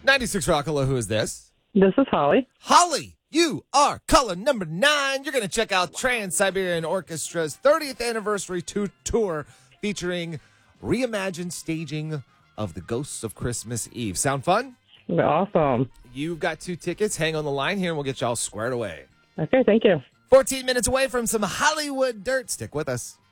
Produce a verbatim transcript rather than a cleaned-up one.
ninety-six Rockalo, who is this? This is Holly. Holly, you are caller number nine. You're going to check out Trans-Siberian Orchestra's thirtieth anniversary to- tour featuring reimagined staging of the Ghosts of Christmas Eve. Sound fun? Awesome. You've got two tickets. Hang on the line here and we'll get y'all squared away. Okay, thank you. fourteen minutes away from some Hollywood dirt. Stick with us.